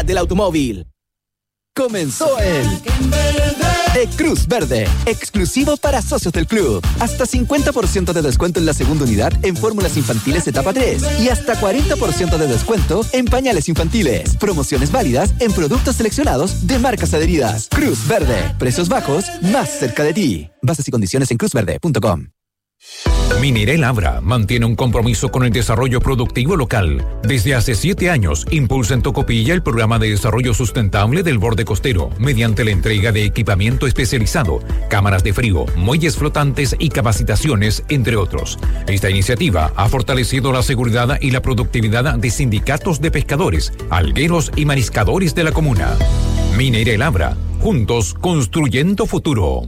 del automóvil. Comenzó el E-Cruz Verde, exclusivo para socios del club. Hasta 50% de descuento en la segunda unidad en fórmulas infantiles etapa 3 y hasta 40% de descuento en pañales infantiles. Promociones válidas en productos seleccionados de marcas adheridas. Cruz Verde, precios bajos, más cerca de ti. Bases y condiciones en cruzverde.com. Minerel Abra mantiene un compromiso con el desarrollo productivo local. Desde hace 7 años impulsa en Tocopilla el programa de desarrollo sustentable del borde costero mediante la entrega de equipamiento especializado, cámaras de frío, muelles flotantes y capacitaciones, entre otros. Esta iniciativa ha fortalecido la seguridad y la productividad de sindicatos de pescadores, algueros y mariscadores de la comuna. Minerel Abra, juntos construyendo futuro.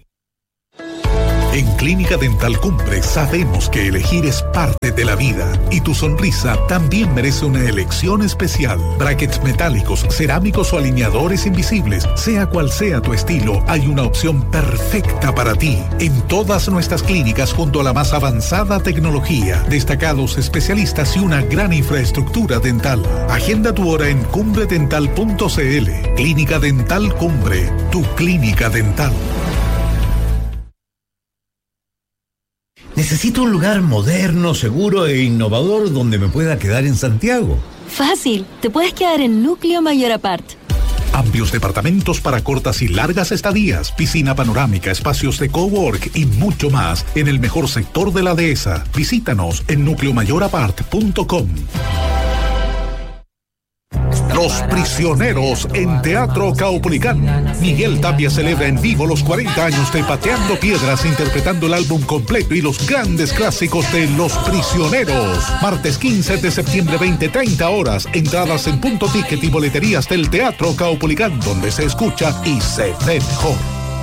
En Clínica Dental Cumbre sabemos que elegir es parte de la vida y tu sonrisa también merece una elección especial. Brackets metálicos, cerámicos o alineadores invisibles, sea cual sea tu estilo, hay una opción perfecta para ti. En todas nuestras clínicas junto a la más avanzada tecnología, destacados especialistas y una gran infraestructura dental. Agenda tu hora en cumbredental.cl. Clínica Dental Cumbre, tu clínica dental. Necesito un lugar moderno, seguro e innovador donde me pueda quedar en Santiago. Fácil, te puedes quedar en Núcleo Mayor Apart. Amplios departamentos para cortas y largas estadías, piscina panorámica, espacios de cowork y mucho más en el mejor sector de la dehesa. Visítanos en nucleomayorapart.com. Los Prisioneros en Teatro Caupolicán. Miguel Tapia celebra en vivo los 40 años de Pateando Piedras, interpretando el álbum completo y los grandes clásicos de Los Prisioneros. Martes 15 de septiembre, 20:30 horas. Entradas en Punto Ticket y boleterías del Teatro Caupolicán, donde se escucha y se ve mejor.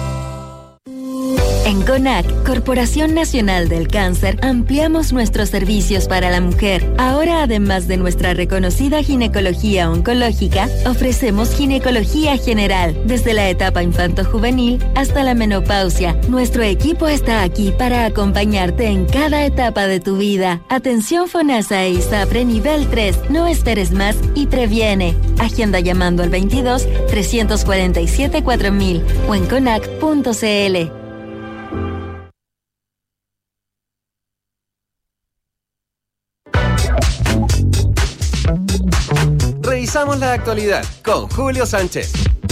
En CONAC, Corporación Nacional del Cáncer, ampliamos nuestros servicios para la mujer. Ahora, además de nuestra reconocida ginecología oncológica, ofrecemos ginecología general, desde la etapa infanto-juvenil hasta la menopausia. Nuestro equipo está aquí para acompañarte en cada etapa de tu vida. Atención FONASA e ISAPRE nivel 3. No esperes más y previene. Agenda llamando al 22 347 4000 o en conac.cl. Revisamos la actualidad con Julio Sánchez.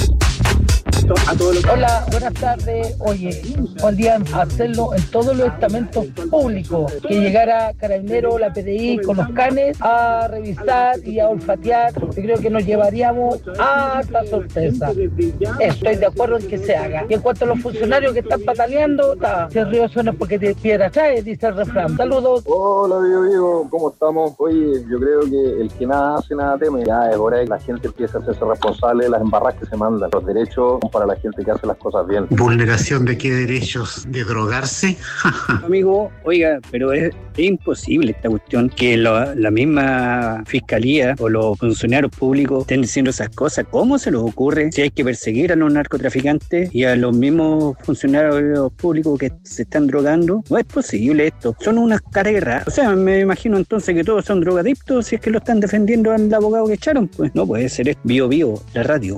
Hola, buenas tardes. Oye, podrían hacerlo en todos los estamentos públicos, que llegara Carabinero, la PDI con los canes a revisar y a olfatear. Yo creo que nos llevaríamos a harta sorpresa. Estoy de acuerdo en que se haga. Y en cuanto a los funcionarios que están pataleando, si el río suena porque te piedra trae, dice el refrán. Saludos. Hola, Diego, ¿cómo estamos? Oye, yo creo que el que nada hace, nada teme. Ya es hora de que la gente empiece a hacerse responsable de las embarradas que se mandan. Los derechos para la gente que hace las cosas bien. ¿Vulneración de qué derechos? ¿De drogarse? Amigo, oiga, pero es imposible esta cuestión, que la misma fiscalía o los funcionarios públicos estén diciendo esas cosas. ¿Cómo se les ocurre? Si hay que perseguir a los narcotraficantes y a los mismos funcionarios públicos que se están drogando, no es posible esto. Son unas careras. O sea, me imagino entonces que todos son drogadictos si es que lo están defendiendo al abogado que echaron. Pues no puede ser esto. Bio, la radio.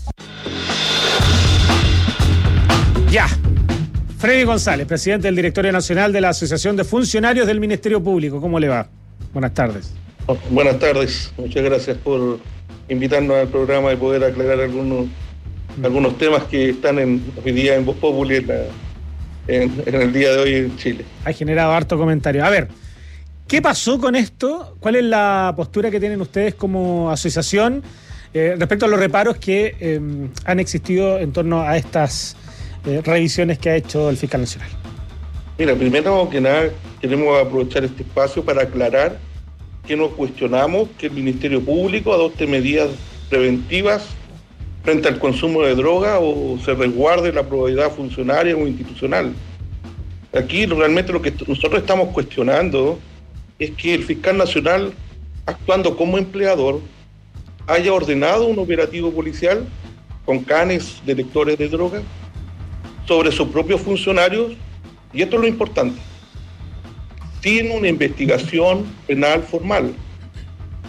Ya. Freddy González, presidente del Directorio Nacional de la Asociación de Funcionarios del Ministerio Público. ¿Cómo le va? Buenas tardes. Buenas tardes. Muchas gracias por invitarnos al programa y poder aclarar algunos temas que están hoy día en Voz Populi en el día de hoy en Chile. Ha generado harto comentario. A ver, ¿qué pasó con esto? ¿Cuál es la postura que tienen ustedes como asociación respecto a los reparos que han existido en torno a estas revisiones que ha hecho el fiscal nacional? Mira, primero que nada queremos aprovechar este espacio para aclarar que no cuestionamos que el Ministerio Público adopte medidas preventivas frente al consumo de droga o se resguarde la probidad funcionaria o institucional. Aquí realmente lo que nosotros estamos cuestionando es que el fiscal nacional, actuando como empleador, haya ordenado un operativo policial con canes detectores de droga sobre sus propios funcionarios, y esto es lo importante, sin una investigación penal formal.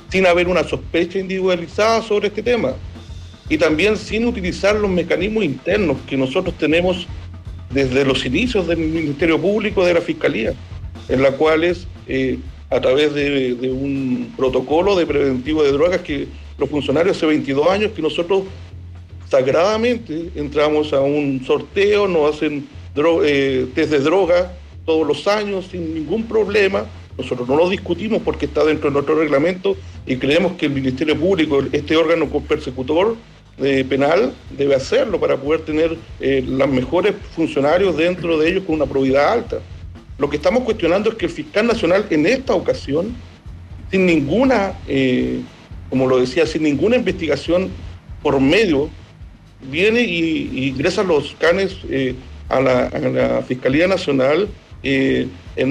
sin haber una sospecha individualizada sobre este tema. Y también sin utilizar los mecanismos internos que nosotros tenemos desde los inicios del Ministerio Público, de la Fiscalía, en la cual es a través de un protocolo de preventivo de drogas que los funcionarios hace 22 años que nosotros sagradamente entramos a un sorteo, nos hacen test de droga todos los años sin ningún problema. Nosotros no lo discutimos porque está dentro de nuestro reglamento y creemos que el Ministerio Público, este órgano persecutor penal, debe hacerlo para poder tener los mejores funcionarios dentro de ellos con una probidad alta. Lo que estamos cuestionando es que el fiscal nacional en esta ocasión, sin ninguna, como lo decía, sin ninguna investigación por medio, viene y ingresa los canes a la Fiscalía Nacional en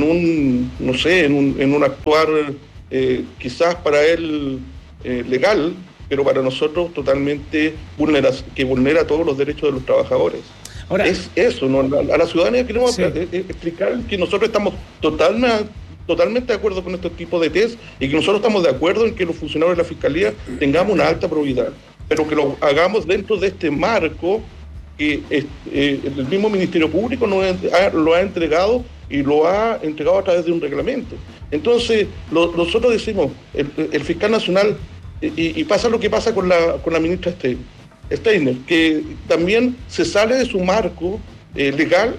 un actuar quizás para él legal, pero para nosotros totalmente que vulnera todos los derechos de los trabajadores. Ahora, es eso, ¿no? A la ciudadanía queremos explicar que nosotros estamos totalmente de acuerdo con este tipo de test y que nosotros estamos de acuerdo en que los funcionarios de la Fiscalía tengamos una alta probidad, pero que lo hagamos dentro de este marco que el mismo Ministerio Público lo ha entregado y lo ha entregado a través de un reglamento. Entonces, nosotros decimos, el fiscal nacional, y pasa lo que pasa con la ministra Steiner, que también se sale de su marco legal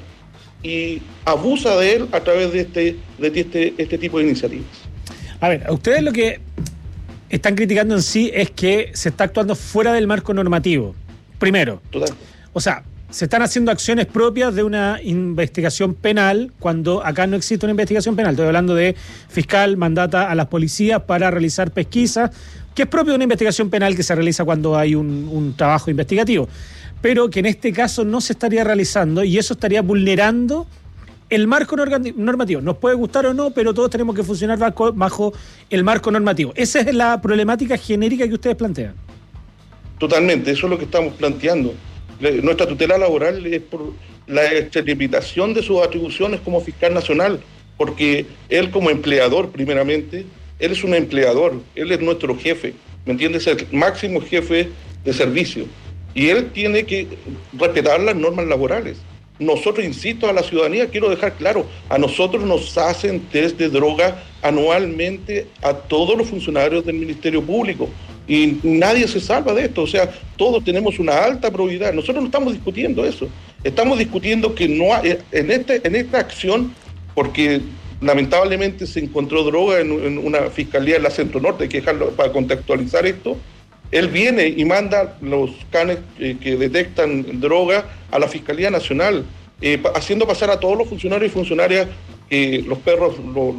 y abusa de él a través de este tipo de iniciativas. A ver, ustedes lo que están criticando en sí es que se está actuando fuera del marco normativo. Primero. Total. O sea, se están haciendo acciones propias de una investigación penal cuando acá no existe una investigación penal. Estoy hablando de fiscal mandata a las policías para realizar pesquisas, que es propio de una investigación penal que se realiza cuando hay un trabajo investigativo, pero que en este caso no se estaría realizando y eso estaría vulnerando el marco normativo. Nos puede gustar o no, pero todos tenemos que funcionar bajo el marco normativo. Esa es la problemática genérica que ustedes plantean. Totalmente, eso es lo que estamos planteando. Nuestra tutela laboral es por la extralimitación de sus atribuciones como fiscal nacional, porque él como empleador, primeramente, él es un empleador, él es nuestro jefe, ¿me entiendes? Es el máximo jefe de servicio. Y él tiene que respetar las normas laborales. Nosotros, insisto, a la ciudadanía, quiero dejar claro, a nosotros nos hacen test de droga anualmente a todos los funcionarios del Ministerio Público. Y nadie se salva de esto, o sea, todos tenemos una alta probabilidad. Nosotros no estamos discutiendo eso, estamos discutiendo que no hay, en esta acción, porque lamentablemente se encontró droga en una fiscalía en la Centro Norte, hay que dejarlo para contextualizar esto. Él viene y manda los canes que detectan droga a la Fiscalía Nacional, haciendo pasar a todos los funcionarios y funcionarias que los perros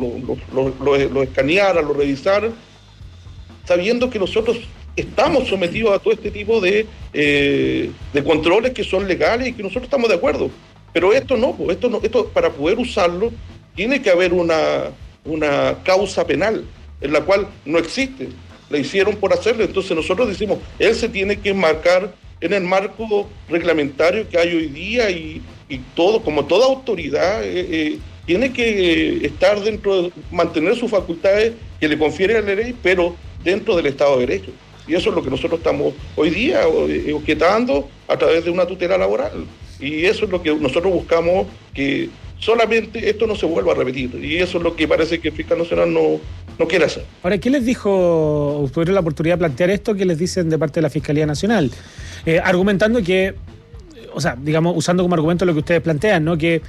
lo escanearan, lo revisaran, sabiendo que nosotros estamos sometidos a todo este tipo de controles que son legales y que nosotros estamos de acuerdo. Pero esto para poder usarlo tiene que haber una causa penal, en la cual no existe. La hicieron por hacerlo, entonces nosotros decimos, él se tiene que enmarcar en el marco reglamentario que hay hoy día y todo, como toda autoridad, tiene que estar mantener sus facultades que le confiere la ley, pero dentro del Estado de Derecho. Y eso es lo que nosotros estamos hoy día objetando a través de una tutela laboral. Y eso es lo que nosotros buscamos, que solamente esto no se vuelva a repetir. Y eso es lo que parece que el fiscal nacional no quiere hacer. Ahora, ¿qué les dijo, tuvieron la oportunidad de plantear esto, qué les dicen de parte de la Fiscalía Nacional? Argumentando que, o sea, digamos, usando como argumento lo que ustedes plantean, ¿no? Que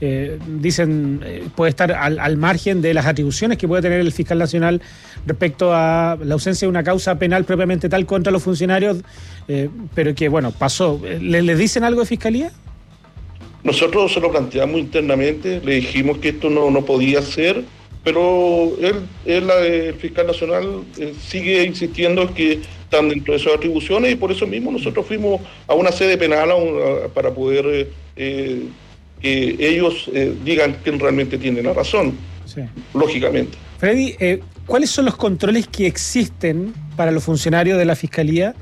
dicen puede estar al margen de las atribuciones que puede tener el fiscal nacional respecto a la ausencia de una causa penal propiamente tal contra los funcionarios, pero que, bueno, pasó. ¿Les dicen algo de Fiscalía? Nosotros se lo planteamos internamente, le dijimos que esto no podía ser, pero el fiscal nacional sigue insistiendo que están dentro de sus atribuciones y por eso mismo nosotros fuimos a una sede penal para poder que ellos digan que realmente tienen la razón, sí. Lógicamente. Freddy, ¿cuáles son los controles que existen para los funcionarios de la Fiscalía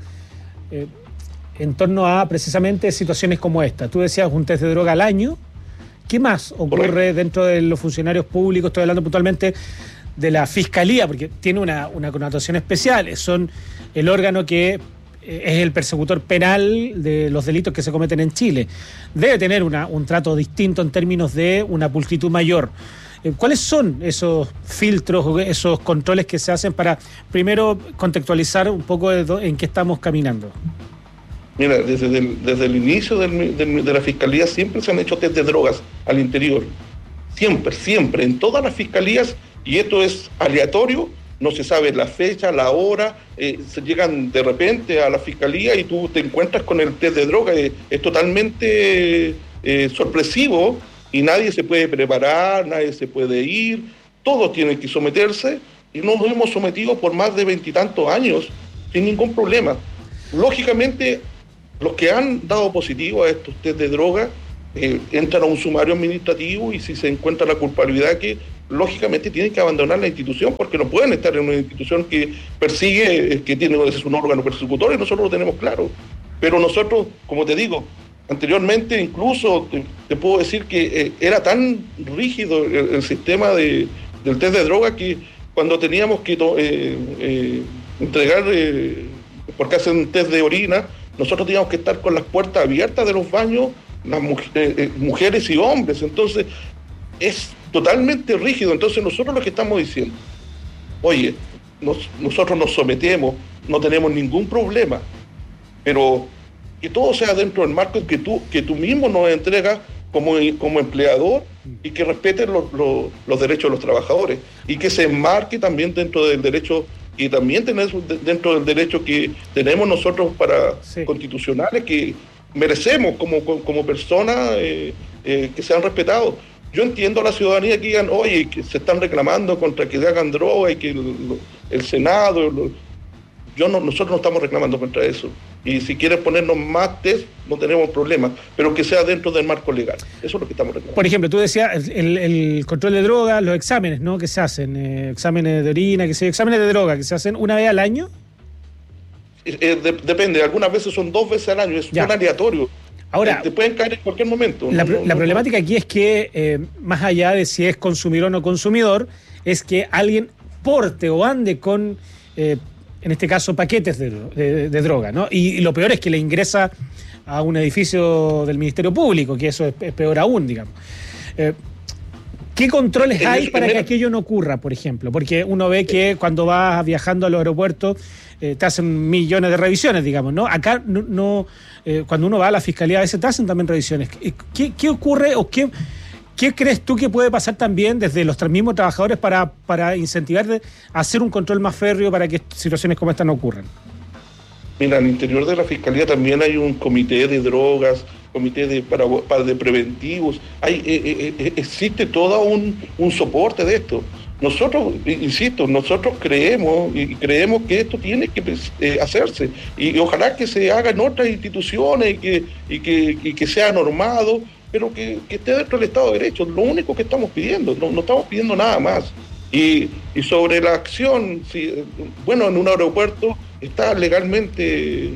en torno a precisamente situaciones como esta? Tú decías un test de droga al año. ¿Qué más ocurre dentro de los funcionarios públicos? Estoy hablando puntualmente de la Fiscalía, porque tiene una connotación especial, son el órgano que es el persecutor penal de los delitos que se cometen en Chile. Debe tener un trato distinto en términos de una pulcritud mayor. ¿Cuáles son esos filtros, esos controles que se hacen para, primero, contextualizar un poco en qué estamos caminando? Mira, desde el inicio de la Fiscalía siempre se han hecho test de drogas al interior. Siempre, en todas las fiscalías, y esto es aleatorio, no se sabe la fecha, la hora, se llegan de repente a la fiscalía y tú te encuentras con el test de droga, es totalmente sorpresivo y nadie se puede preparar, nadie se puede ir, todos tienen que someterse y nos hemos sometido por más de 20 y tantos años sin ningún problema. Lógicamente, los que han dado positivo a estos test de droga entran a un sumario administrativo y si se encuentra la culpabilidad, que lógicamente tienen que abandonar la institución porque no pueden estar en una institución que persigue, que tiene un órgano persecutor, y nosotros lo tenemos claro. Pero nosotros, como te digo, anteriormente incluso te puedo decir que era tan rígido el sistema del test de droga que cuando teníamos que entregar, porque hacen un test de orina, nosotros teníamos que estar con las puertas abiertas de los baños, las mujeres y hombres. Entonces es totalmente rígido. Entonces nosotros lo que estamos diciendo, oye, nosotros nos sometemos, no tenemos ningún problema, pero que todo sea dentro del marco que tú mismo nos entregas como empleador y que respeten los derechos de los trabajadores y que se enmarque también dentro del derecho, y también dentro del derecho que tenemos nosotros constitucionales, que merecemos como personas que sean respetados. Yo entiendo a la ciudadanía que digan, oye, que se están reclamando contra que hagan droga y que el Senado... Nosotros no estamos reclamando contra eso. Y si quieren ponernos más test, no tenemos problema, pero que sea dentro del marco legal. Eso es lo que estamos reclamando. Por ejemplo, tú decías el control de drogas, los exámenes, ¿no? Que se hacen, exámenes de orina, exámenes de droga, que se hacen una vez al año. Depende, algunas veces son 2 veces al año, es un aleatorio. Ahora, te pueden caer en cualquier momento. La problemática aquí es que, más allá de si es consumidor o no consumidor, es que alguien porte o ande con... en este caso, paquetes de droga, ¿no? Y lo peor es que le ingresa a un edificio del Ministerio Público, que eso es peor aún, digamos. ¿Qué controles hay para que aquello no ocurra, por ejemplo? Porque uno ve que cuando vas viajando a los aeropuertos te hacen millones de revisiones, digamos, ¿no? Acá cuando uno va a la Fiscalía a veces te hacen también revisiones. ¿Qué ocurre o qué crees tú que puede pasar también desde los mismos trabajadores para incentivar a hacer un control más férreo para que situaciones como esta no ocurran? Mira, al interior de la Fiscalía también hay un comité de drogas, comité de preventivos, existe todo un soporte de esto. Nosotros, insisto, creemos que esto tiene que hacerse y ojalá que se haga en otras instituciones y que sea normado, pero que esté dentro del Estado de Derecho. Lo único que estamos pidiendo, no estamos pidiendo nada más. Y sobre la acción, en un aeropuerto está legalmente,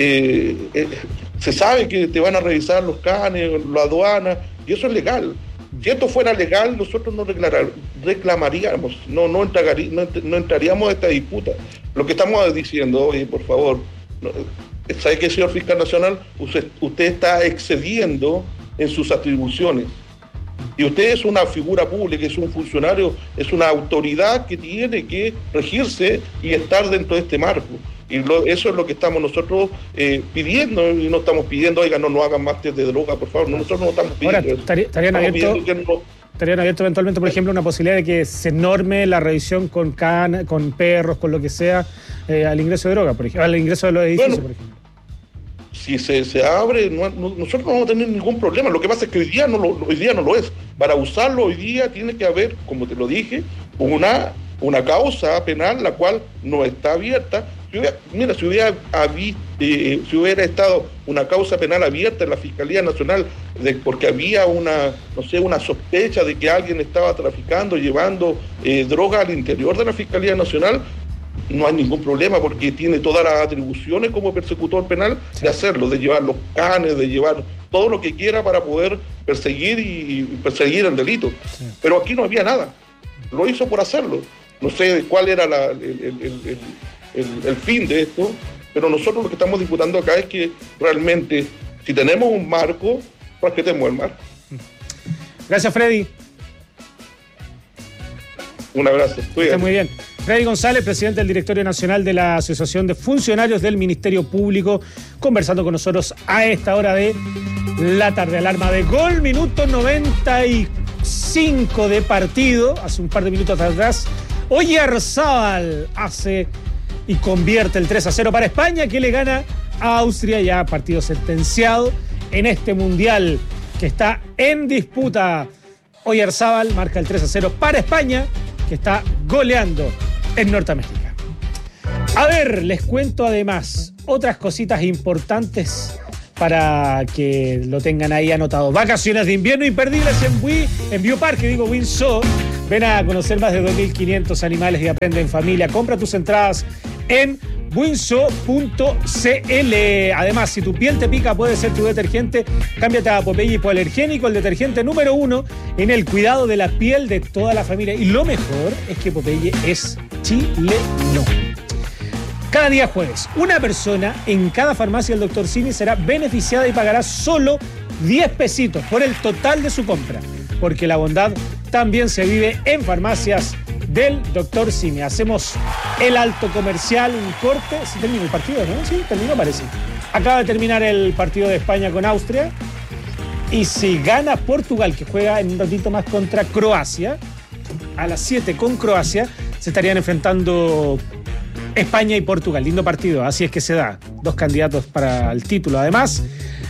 se sabe que te van a revisar los canes, la aduana, y eso es legal. Si esto fuera legal, nosotros no reclamaríamos, no entraríamos a esta disputa. Lo que estamos diciendo, oye, por favor, ¿sabe qué, señor Fiscal Nacional? Usted está excediendo en sus atribuciones. Y usted es una figura pública, es un funcionario, es una autoridad que tiene que regirse y estar dentro de este marco. Y eso es lo que estamos nosotros pidiendo, y no estamos pidiendo, oiga, no hagan más test de droga, por favor. Nosotros no estamos pidiendo. Ahora, estarían abiertos eventualmente, por ejemplo, una posibilidad de que se norme la revisión con perros, con lo que sea, al ingreso de droga, por ejemplo, al ingreso de los edificios, por ejemplo. Si se abre, nosotros no vamos a tener ningún problema. Lo que pasa es que hoy día no lo es. Para usarlo hoy día tiene que haber, como te lo dije, una causa penal la cual no está abierta. Si hubiera estado una causa penal abierta en la Fiscalía Nacional porque había una sospecha de que alguien estaba traficando, llevando droga al interior de la Fiscalía Nacional, no hay ningún problema porque tiene todas las atribuciones como persecutor penal de hacerlo, de llevar los canes, de llevar todo lo que quiera para poder perseguir el delito. Sí. Pero aquí no había nada. Lo hizo por hacerlo. No sé cuál era el fin de esto, pero nosotros lo que estamos disputando acá es que realmente, si tenemos un marco, respetemos el marco. Gracias, Freddy. Un abrazo. Está muy bien. Freddy González, presidente del Directorio Nacional de la Asociación de Funcionarios del Ministerio Público, conversando con nosotros a esta hora de la tarde. Alarma de gol, minuto 95 de partido. Hace un par de minutos atrás, Oyarzábal hace y convierte el 3-0 para España, que le gana a Austria, ya partido sentenciado en este mundial que está en disputa. Oyarzábal marca el 3-0 para España, que está goleando en Norteamérica. A ver, les cuento además otras cositas importantes para que lo tengan ahí anotado. Vacaciones de invierno imperdibles en Bioparque, Windsor. Ven a conocer más de 2.500 animales y aprende en familia. Compra tus entradas en winso.cl. Además, si tu piel te pica, puede ser tu detergente. Cámbiate a Popeye Hipoalergénico, el detergente número 1 en el cuidado de la piel de toda la familia. Y lo mejor es que Popeye es chileno. Cada día jueves, una persona en cada farmacia del Dr. Simi será beneficiada y pagará solo 10 pesitos por el total de su compra. Porque la bondad también se vive en farmacias del Dr. Simi. Hacemos el alto comercial, un corte. ¿Sí terminó el partido, no? Sí, terminó, parece. Acaba de terminar el partido de España con Austria. Y si gana Portugal, que juega en un ratito más contra Croacia, a las 7 con Croacia, se estarían enfrentando España y Portugal. Lindo partido, así es que se da. Dos candidatos para el título. Además,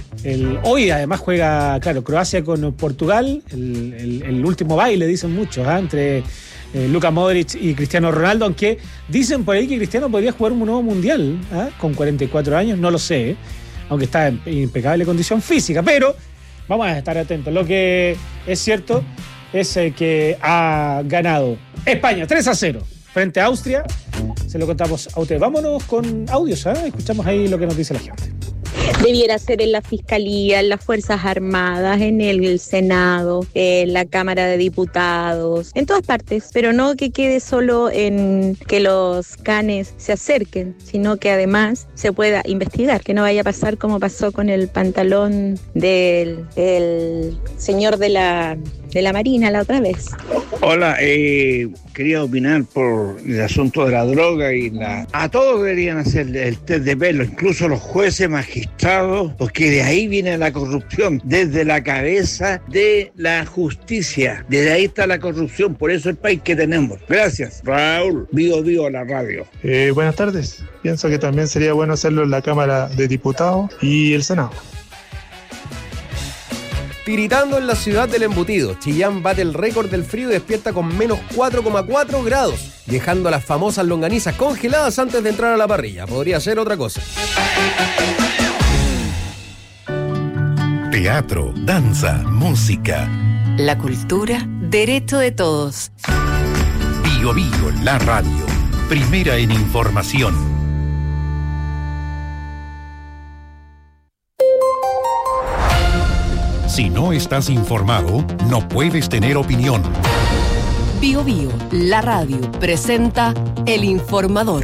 hoy además juega, claro, Croacia con Portugal, el último baile, dicen muchos, entre Luka Modric y Cristiano Ronaldo, aunque dicen por ahí que Cristiano podría jugar un nuevo mundial, con 44 años, no lo sé, aunque está en impecable condición física, pero vamos a estar atentos. Lo que es cierto es que ha ganado España 3-0 frente a Austria. Se lo contamos a ustedes. Vámonos con audios, escuchamos ahí lo que nos dice la gente. Debiera ser en la Fiscalía, en las Fuerzas Armadas, en el Senado, en la Cámara de Diputados, en todas partes, pero no que quede solo en que los canes se acerquen, sino que además se pueda investigar, que no vaya a pasar como pasó con el pantalón del señor de la Marina la otra vez. Hola, quería opinar por el asunto de la droga a todos deberían hacer el test de pelo, incluso los jueces, magistrados, porque de ahí viene la corrupción, desde la cabeza de la justicia, desde ahí está la corrupción, por eso el país que tenemos. Gracias, Raúl, vivo la radio. Buenas tardes, pienso que también sería bueno hacerlo en la Cámara de Diputados y el Senado. Tiritando en la ciudad del embutido, Chillán bate el récord del frío y despierta con menos 4,4 grados, dejando a las famosas longanizas congeladas antes de entrar a la parrilla. Podría ser otra cosa. Teatro, danza, música. La cultura, derecho de todos. Bio Bio, la radio. Primera en información. Si no estás informado, no puedes tener opinión. Bio Bio, la radio, presenta El Informador.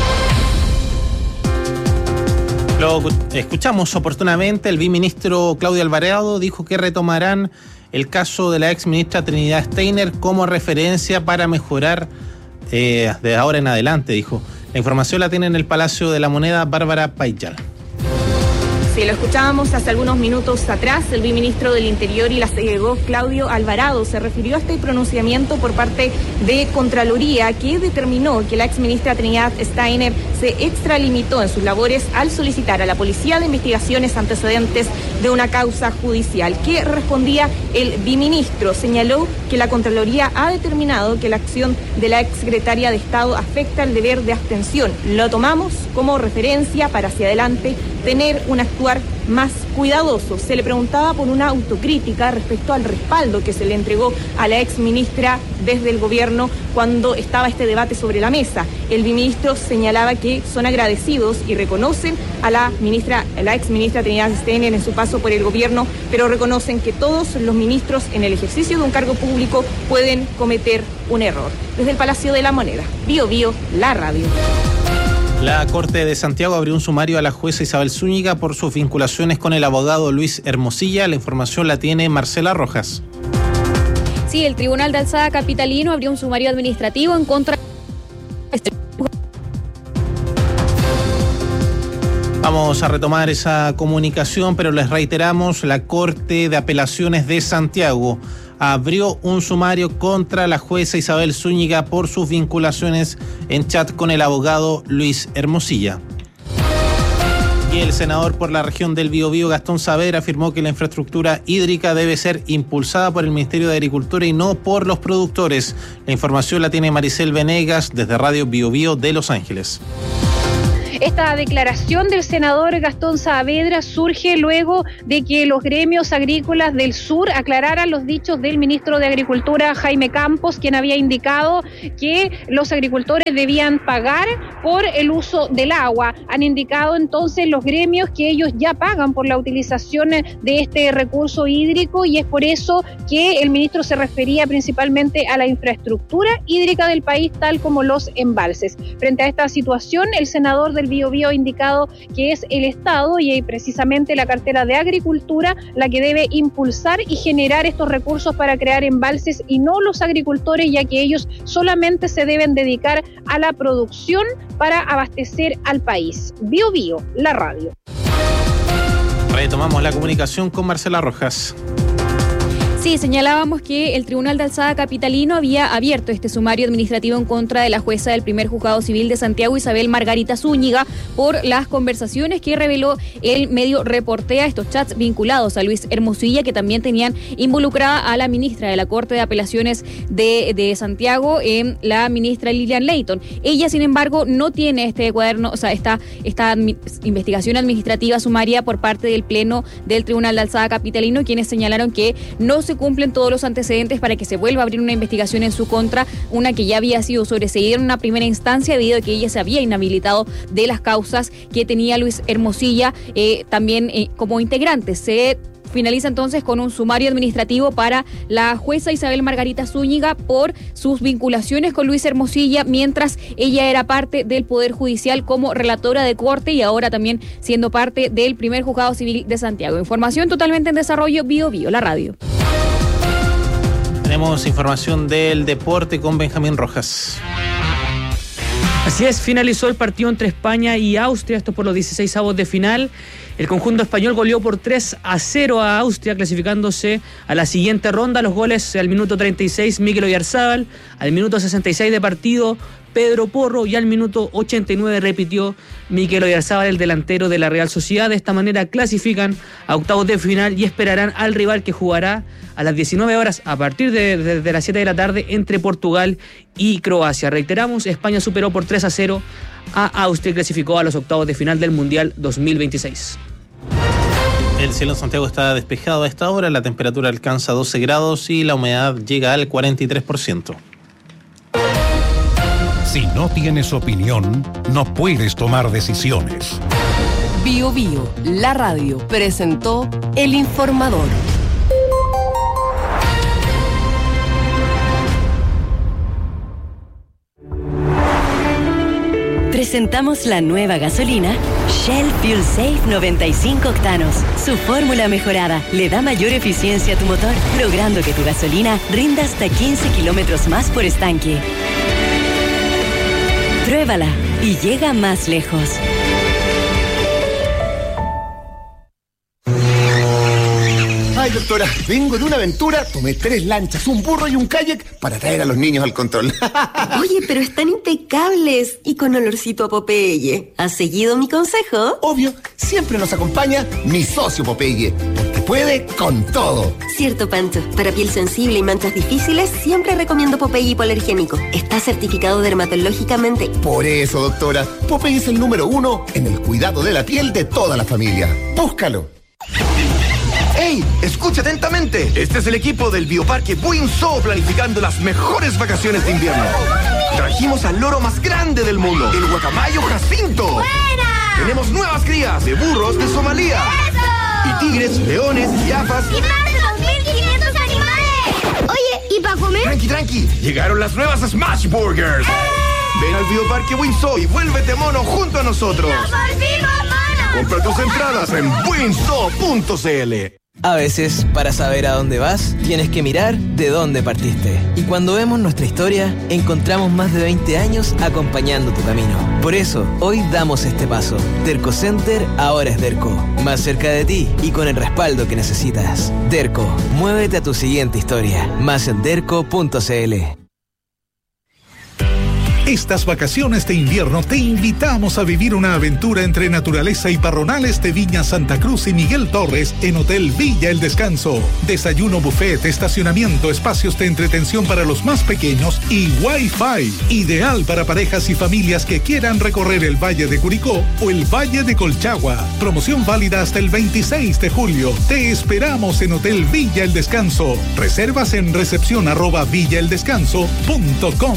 Lo escuchamos oportunamente. El viceministro Claudio Alvarado dijo que retomarán el caso de la exministra Trinidad Steiner como referencia para mejorar de ahora en adelante, dijo. La información la tiene en el Palacio de la Moneda Bárbara Payal. Sí, lo escuchábamos hace algunos minutos atrás. El viceministro del Interior y la CEGO, Claudio Alvarado, se refirió a este pronunciamiento por parte de Contraloría, que determinó que la exministra Trinidad Steiner se extralimitó en sus labores al solicitar a la Policía de Investigaciones antecedentes de una causa judicial. ¿Qué respondía el viceministro? Señaló que la Contraloría ha determinado que la acción de la exsecretaria de Estado afecta el deber de abstención. Lo tomamos como referencia para hacia adelante tener un actuar más cuidadoso. Se le preguntaba por una autocrítica respecto al respaldo que se le entregó a la exministra desde el gobierno cuando estaba este debate sobre la mesa. El viceministro señalaba que son agradecidos y reconocen a la exministra Trinidad Steiner en su paso por el gobierno, pero reconocen que todos los ministros en el ejercicio de un cargo público pueden cometer un error. Desde el Palacio de la Moneda, Bío Bío, la radio. La Corte de Santiago abrió un sumario a la jueza Isabel Zúñiga por sus vinculaciones con el abogado Luis Hermosilla. La información la tiene Marcela Rojas. Sí, el Tribunal de Alzada Capitalino abrió un sumario administrativo en contra. Vamos a retomar esa comunicación, pero les reiteramos, la Corte de Apelaciones de Santiago abrió un sumario contra la jueza Isabel Zúñiga por sus vinculaciones en chat con el abogado Luis Hermosilla. Y el senador por la región del Biobío, Gastón Saavedra, afirmó que la infraestructura hídrica debe ser impulsada por el Ministerio de Agricultura y no por los productores. La información la tiene Maricel Venegas desde Radio Biobío de Los Ángeles. Esta declaración del senador Gastón Saavedra surge luego de que los gremios agrícolas del sur aclararan los dichos del ministro de Agricultura, Jaime Campos, quien había indicado que los agricultores debían pagar por el uso del agua. Han indicado entonces los gremios que ellos ya pagan por la utilización de este recurso hídrico y es por eso que el ministro se refería principalmente a la infraestructura hídrica del país, tal como los embalses. Frente a esta situación, el senador del Biobío ha indicado que es el Estado y precisamente la cartera de Agricultura la que debe impulsar y generar estos recursos para crear embalses y no los agricultores, ya que ellos solamente se deben dedicar a la producción para abastecer al país. Biobío, la radio. Retomamos la comunicación con Marcela Rojas. Sí, señalábamos que el Tribunal de Alzada Capitalino había abierto este sumario administrativo en contra de la jueza del primer juzgado civil de Santiago, Isabel Margarita Zúñiga, por las conversaciones que reveló el medio Reportea, estos chats vinculados a Luis Hermosilla, que también tenían involucrada a la ministra de la Corte de Apelaciones de Santiago, la ministra Lilian Leighton. Ella, sin embargo, no tiene este cuaderno, o sea, esta investigación administrativa sumaria por parte del Pleno del Tribunal de Alzada Capitalino, quienes señalaron que no se cumplen todos los antecedentes para que se vuelva a abrir una investigación en su contra, una que ya había sido sobreseída en una primera instancia debido a que ella se había inhabilitado de las causas que tenía Luis Hermosilla también como integrante. Se finaliza entonces con un sumario administrativo para la jueza Isabel Margarita Zúñiga por sus vinculaciones con Luis Hermosilla mientras ella era parte del Poder Judicial como relatora de corte y ahora también siendo parte del primer juzgado civil de Santiago. Información totalmente en desarrollo, Bío Bío, la radio. Tenemos información del deporte con Benjamín Rojas. Así es, finalizó el partido entre España y Austria, esto por los 16avos de final. El conjunto español goleó por 3-0 a Austria, clasificándose a la siguiente ronda. Los goles al minuto 36, Mikel Oyarzábal, al minuto 66 de partido, Pedro Porro, y al minuto 89 repitió Mikel Oyarzábal, el delantero de la Real Sociedad. De esta manera clasifican a octavos de final y esperarán al rival que jugará a las 19 horas a partir de las 7 de la tarde entre Portugal y Croacia. Reiteramos, España superó por 3-0 a Austria y clasificó a los octavos de final del Mundial 2026. El cielo en Santiago está despejado a esta hora, la temperatura alcanza 12 grados y la humedad llega al 43%. Si no tienes opinión, no puedes tomar decisiones. Bío Bío, la radio, presentó El Informador. Presentamos la nueva gasolina Shell Fuel Safe 95 octanos. Su fórmula mejorada le da mayor eficiencia a tu motor, logrando que tu gasolina rinda hasta 15 kilómetros más por estanque. Pruébala y llega más lejos. Ay, doctora, vengo de una aventura, tomé 3 lanchas, un burro y un kayak para traer a los niños al control. Oye, pero están impecables y con olorcito a Popeye. ¿Has seguido mi consejo? Obvio, siempre nos acompaña mi socio Popeye, porque puede con todo. Cierto, Pancho. Para piel sensible y manchas difíciles, siempre recomiendo Popeye hipoalergénico. Está certificado dermatológicamente. Por eso, doctora, Popeye es el número 1 en el cuidado de la piel de toda la familia. Búscalo. ¡Ey! Escucha atentamente. Este es el equipo del Bioparque Buinzo planificando las mejores vacaciones de invierno. Trajimos al loro más grande del mundo, el guacamayo Jacinto. ¡Buena! Tenemos nuevas crías de burros de Somalia. ¡Eso! Y tigres, leones, jirafas. ¡Y más de 2.500 animales! Oye, ¿y para comer? Tranqui. Llegaron las nuevas Smash Burgers. Ven al Bioparque Buinzo y vuélvete mono junto a nosotros. ¡Nos volvimos monos! Compra tus entradas en buinzo.cl. A veces, para saber a dónde vas, tienes que mirar de dónde partiste. Y cuando vemos nuestra historia, encontramos más de 20 años acompañando tu camino. Por eso, hoy damos este paso. Derco Center ahora es Derco. Más cerca de ti y con el respaldo que necesitas. Derco, muévete a tu siguiente historia. Más en derco.cl. Estas vacaciones de invierno te invitamos a vivir una aventura entre naturaleza y parronales de Viña Santa Cruz y Miguel Torres en Hotel Villa El Descanso. Desayuno, buffet, estacionamiento, espacios de entretención para los más pequeños y Wi-Fi. Ideal para parejas y familias que quieran recorrer el Valle de Curicó o el Valle de Colchagua. Promoción válida hasta el 26 de julio. Te esperamos en Hotel Villa El Descanso. Reservas en recepción@villaeldescanso.com.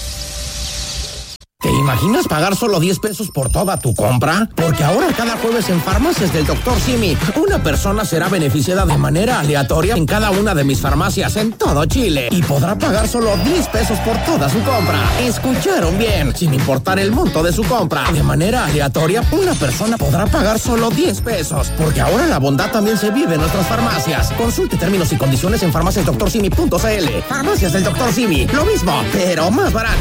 ¿Te imaginas pagar solo 10 pesos por toda tu compra? Porque ahora cada jueves en Farmacias del Dr. Simi, una persona será beneficiada de manera aleatoria en cada una de mis farmacias en todo Chile y podrá pagar solo 10 pesos por toda su compra. ¿Escucharon bien? Sin importar el monto de su compra, de manera aleatoria, una persona podrá pagar solo 10 pesos. Porque ahora la bondad también se vive en nuestras farmacias. Consulte términos y condiciones en farmaciasdoctorsimi.cl. Farmacias del Dr. Simi, lo mismo, pero más barato.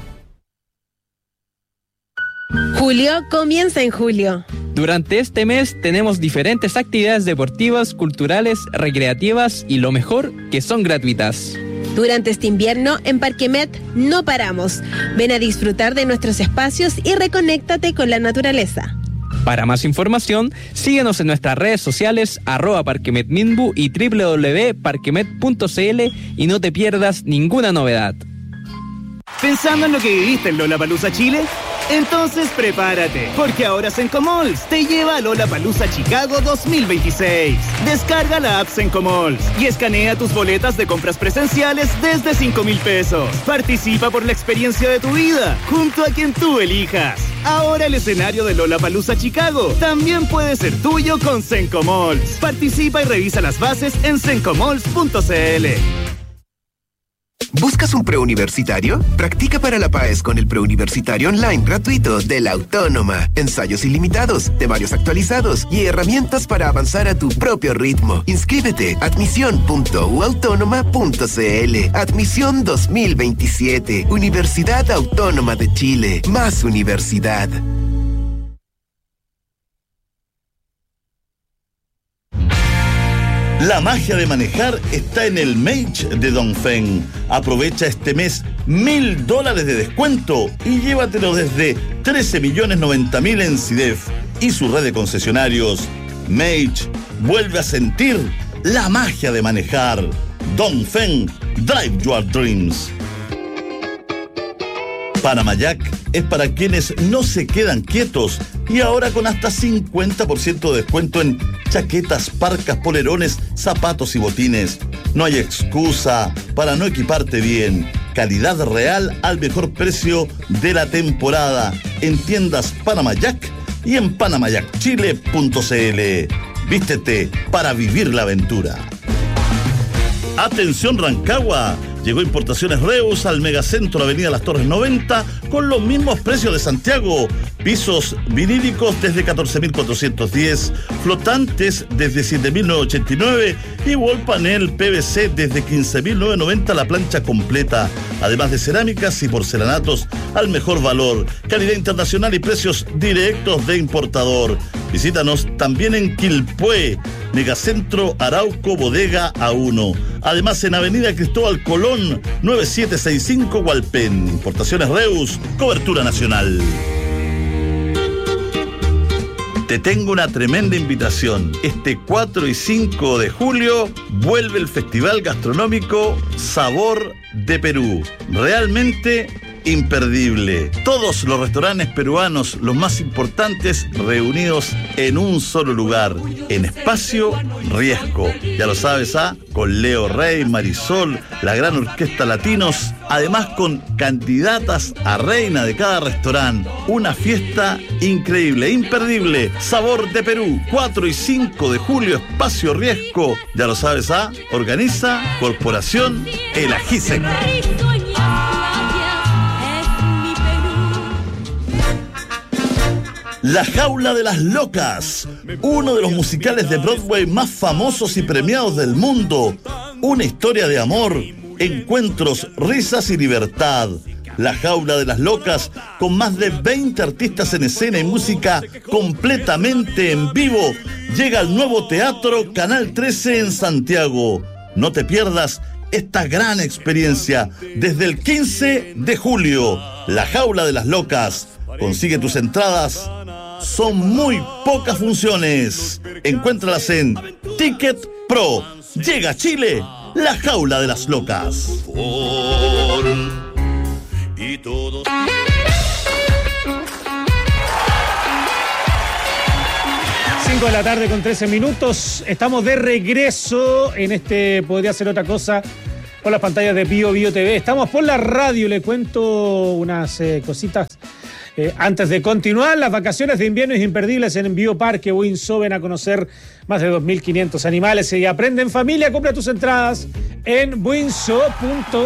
Julio comienza en julio. Durante este mes tenemos diferentes actividades deportivas, culturales, recreativas y lo mejor, que son gratuitas. Durante este invierno, en Parquemet no paramos. Ven a disfrutar de nuestros espacios y reconéctate con la naturaleza. Para más información, síguenos en nuestras redes sociales @parquemetminbu y www.parquemet.cl y no te pierdas ninguna novedad. ¿Pensando en lo que viviste en Lollapalooza Chile? Entonces prepárate, porque ahora Sencomalls te lleva a Lollapalooza Chicago 2026. Descarga la app Sencomalls y escanea tus boletas de compras presenciales desde 5,000 pesos. Participa por la experiencia de tu vida, junto a quien tú elijas. Ahora el escenario de Lollapalooza Chicago también puede ser tuyo con Sencomalls. Participa y revisa las bases en sencomalls.cl. ¿Buscas un preuniversitario? Practica para la PAES con el preuniversitario online gratuito de la Autónoma. Ensayos ilimitados, temarios actualizados y herramientas para avanzar a tu propio ritmo. Inscríbete. Admisión.uautónoma.cl. Admisión 2027. Universidad Autónoma de Chile. Más universidad. La magia de manejar está en el Mage de Dongfeng. Aprovecha este mes $1,000 de descuento y llévatelo desde 13.090.000 en CIDEF y su red de concesionarios. Mage vuelve a sentir la magia de manejar. Dongfeng, drive your dreams. Panamayac es para quienes no se quedan quietos y ahora con hasta 50% de descuento en chaquetas, parcas, polerones, zapatos y botines. No hay excusa para no equiparte bien. Calidad real al mejor precio de la temporada en tiendas Panamayac y en panamayacchile.cl. Vístete para vivir la aventura. Atención Rancagua. Llegó Importaciones Reus al Megacentro Avenida Las Torres 90 con los mismos precios de Santiago. Pisos vinílicos desde 14.410, flotantes desde 7.989 y wall panel PVC desde 15.990 la plancha completa. Además de cerámicas y porcelanatos al mejor valor, calidad internacional y precios directos de importador. Visítanos también en Quilpué, Megacentro Arauco Bodega A1. Además en Avenida Cristóbal Colón, 9765 Hualpén. Importaciones Reus, cobertura nacional. Te tengo una tremenda invitación. Este 4 y 5 de julio vuelve el Festival Gastronómico Sabor de Perú. Realmente imperdible. Todos los restaurantes peruanos, los más importantes, reunidos en un solo lugar, en Espacio Riesco. Ya lo sabes, con Leo Rey, Marisol, la gran orquesta Latinos, además con candidatas a reina de cada restaurante. Una fiesta increíble, imperdible. Sabor de Perú, 4 y 5 de julio, Espacio Riesco. Ya lo sabes, organiza Corporación El Ajísec. La Jaula de las Locas, uno de los musicales de Broadway más famosos y premiados del mundo. Una historia de amor, encuentros, risas y libertad. La Jaula de las Locas, con más de 20 artistas en escena y música completamente en vivo, llega al nuevo Teatro Canal 13 en Santiago. No te pierdas esta gran experiencia desde el 15 de julio. La Jaula de las Locas. Consigue tus entradas. Son muy pocas funciones. Encuéntralas en Ticket Pro. Llega a Chile, La Jaula de las Locas. Y todos... 5 de la tarde con 13 minutos. Estamos de regreso en este Podría Ser Otra Cosa por las pantallas de Bio TV. Estamos por la radio. Le cuento unas cositas. Antes de continuar, las vacaciones de invierno es imperdibles en Bioparque Windsor. Ven a conocer más de 2.500 animales y aprende en familia. Compra tus entradas en windsor.cl.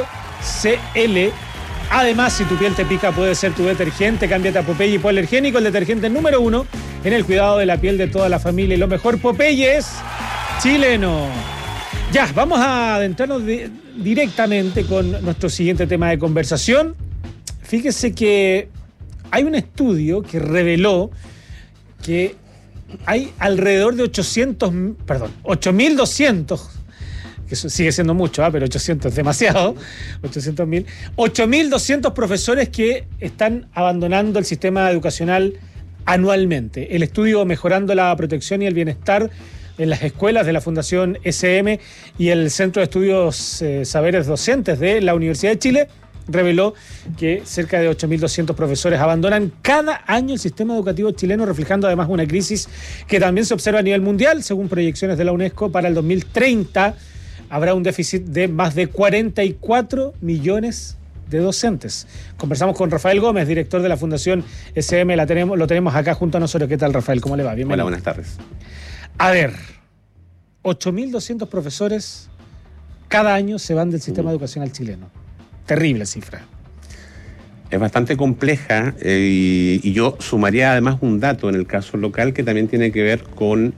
Además, si tu piel te pica, puede ser tu detergente. Cámbiate a Popeye Hipoalergénico, el detergente número 1 en el cuidado de la piel de toda la familia. Y lo mejor, Popeye es chileno. Ya, vamos a adentrarnos directamente con nuestro siguiente tema de conversación. Fíjese que hay un estudio que reveló que hay alrededor de 8.200, que eso sigue siendo mucho, pero 800 es demasiado, 800.000, 8.200 profesores que están abandonando el sistema educacional anualmente. El estudio Mejorando la Protección y el Bienestar en las escuelas de la Fundación SM y el Centro de Estudios Saberes Docentes de la Universidad de Chile reveló que cerca de 8.200 profesores abandonan cada año el sistema educativo chileno, reflejando además una crisis que también se observa a nivel mundial. Según proyecciones de la UNESCO, para el 2030 habrá un déficit de más de 44 millones de docentes. Conversamos con Rafael Gómez, director de la Fundación SM, lo tenemos acá junto a nosotros. ¿Qué tal, Rafael? ¿Cómo le va? Bienvenido. Hola, buenas tardes. A ver, 8.200 profesores cada año se van del sistema educacional chileno. Terrible cifra. Es bastante compleja y yo sumaría además un dato en el caso local que también tiene que ver con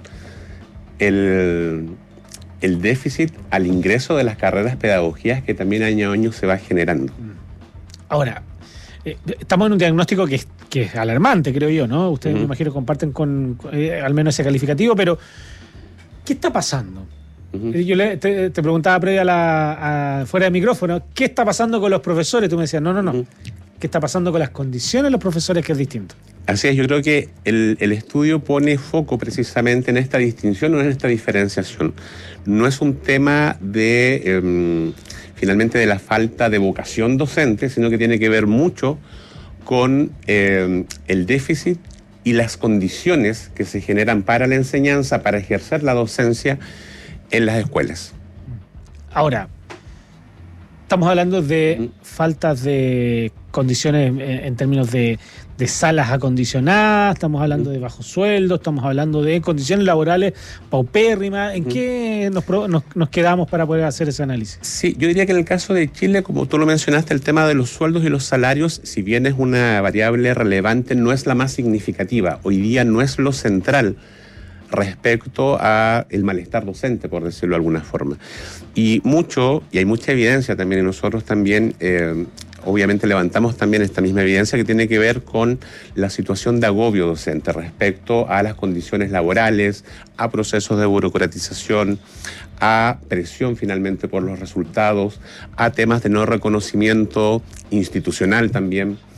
el déficit al ingreso de las carreras de pedagogías que también año a año se va generando. Ahora, estamos en un diagnóstico que es alarmante, creo yo, ¿no? Ustedes me imagino comparten con al menos ese calificativo, pero ¿qué está pasando? Yo te preguntaba previa fuera de micrófono, ¿qué está pasando con los profesores? Tú me decías, no. ¿Qué está pasando con las condiciones de los profesores, que es distinto? Así es, yo creo que el estudio pone foco precisamente en esta distinción o en esta diferenciación. No es un tema de, finalmente, de la falta de vocación docente, sino que tiene que ver mucho con el déficit y las condiciones que se generan para la enseñanza, para ejercer la docencia en las escuelas. Ahora, estamos hablando de faltas de condiciones en términos de salas acondicionadas, estamos hablando de bajos sueldos, estamos hablando de condiciones laborales paupérrimas. ¿En qué nos quedamos para poder hacer ese análisis? Sí, yo diría que en el caso de Chile, como tú lo mencionaste, el tema de los sueldos y los salarios, si bien es una variable relevante, no es la más significativa. Hoy día no es lo central respecto a el malestar docente, por decirlo de alguna forma. Y hay mucha evidencia también, y nosotros también obviamente levantamos también esta misma evidencia que tiene que ver con la situación de agobio docente respecto a las condiciones laborales, a procesos de burocratización, a presión finalmente por los resultados, a temas de no reconocimiento institucional también,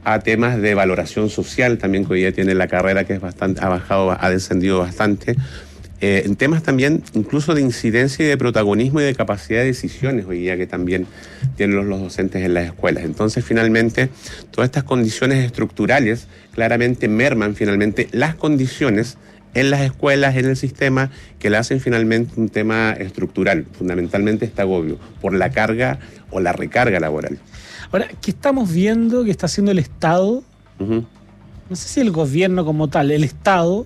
a temas de valoración social, también que hoy día tiene la carrera que es bastante, ha descendido bastante, en temas también incluso de incidencia y de protagonismo y de capacidad de decisiones hoy día que también tienen los docentes en las escuelas. Entonces, finalmente, todas estas condiciones estructurales claramente merman finalmente las condiciones en las escuelas, en el sistema, que le hacen finalmente un tema estructural, fundamentalmente este agobio, por la carga o la recarga laboral. Ahora, ¿qué estamos viendo que está haciendo el Estado? No sé si el gobierno como tal, el Estado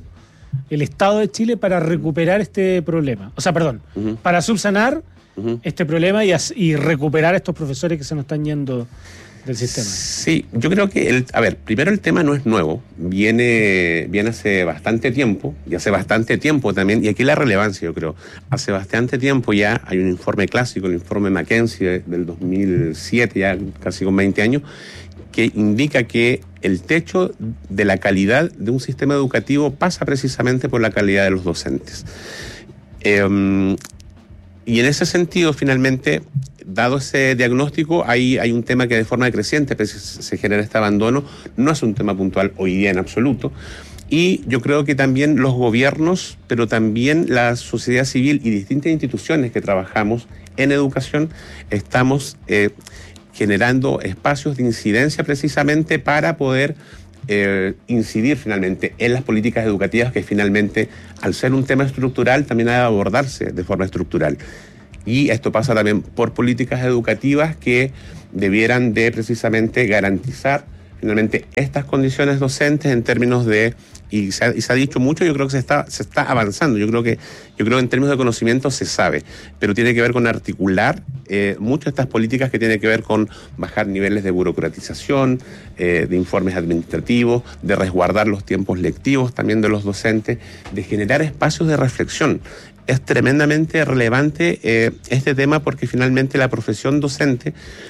de Chile para recuperar este problema. O sea, perdón, para subsanar este problema y recuperar a estos profesores que se nos están yendo del sistema. Sí, yo creo que, primero el tema no es nuevo, viene hace bastante tiempo, y hace bastante tiempo también, y aquí la relevancia, yo creo, hace bastante tiempo ya hay un informe clásico, el informe McKinsey del 2007, ya casi con 20 años, que indica que el techo de la calidad de un sistema educativo pasa precisamente por la calidad de los docentes. Y en ese sentido, finalmente, dado ese diagnóstico, hay un tema que de forma creciente se genera este abandono. No es un tema puntual hoy día en absoluto. Y yo creo que también los gobiernos, pero también la sociedad civil y distintas instituciones que trabajamos en educación, estamos generando espacios de incidencia precisamente para poder incidir finalmente en las políticas educativas que finalmente, al ser un tema estructural, también ha de abordarse de forma estructural. Y esto pasa también por políticas educativas que debieran de precisamente garantizar finalmente estas condiciones docentes en términos de, y se ha dicho mucho, yo creo que se está avanzando, yo creo que en términos de conocimiento se sabe, pero tiene que ver con articular muchas de estas políticas que tienen que ver con bajar niveles de burocratización, de informes administrativos, de resguardar los tiempos lectivos también de los docentes, de generar espacios de reflexión. Es tremendamente relevante este tema porque finalmente la profesión docente